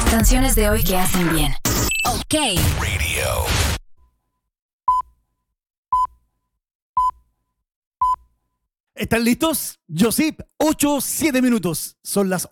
Canciones de hoy que hacen bien. OK. Radio. ¿Están listos? Yo sí, 8, 7 minutos. Son las